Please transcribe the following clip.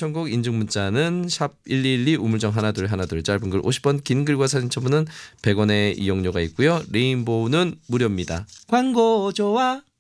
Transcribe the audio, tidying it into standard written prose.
신청곡 인증 문자는 샵 1212 우물정 1212 짧은 글 50원 긴 글과 사진 첨부는 100원의 이용료가 있고요. 레인보우는 무료입니다. 광고 좋아.